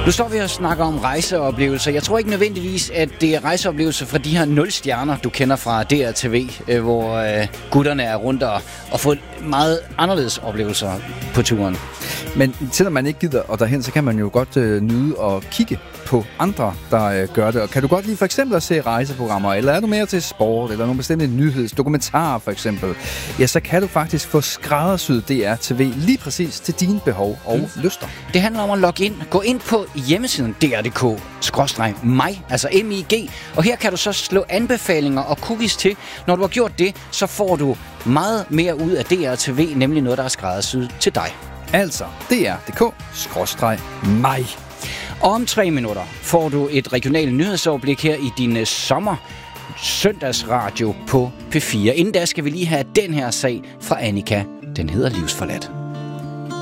Nu står vi og snakker om rejseoplevelser. Jeg tror ikke nødvendigvis, at det er rejseoplevelser fra de her 0 stjerner, du kender fra DRTV, hvor gutterne er rundt og får meget anderledes oplevelser på turen. Men selvom man ikke gider og derhen, så kan man jo godt nyde og kigge på andre, der gør det. Og kan du godt lide for eksempel at se rejseprogrammer, eller er du mere til sport, eller nogle bestemte dokumentarer for eksempel, ja, så kan du faktisk få skræddersyet DRTV lige præcis til dine behov og lyster. Det handler om at logge ind. Gå ind på hjemmesiden dr.dk/mig, altså MIG, og her kan du så slå anbefalinger og cookies til. Når du har gjort det, så får du meget mere ud af DRTV, nemlig noget, der er skræddersyet til dig. Altså dr.dk/mig. Og om 3 minutter får du et regionalt nyhedsoverblik her i din søndagsradio på P4. Inden da skal vi lige have den her sag fra Annika. Den hedder Livsforladt.